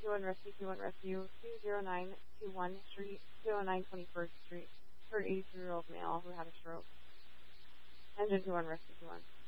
2-1 Rescue, 2-1 Rescue, 20921 Street, 209 21st Street, for an 83-year-old male who had a stroke. Engine 2-1 Rescue, 2-1.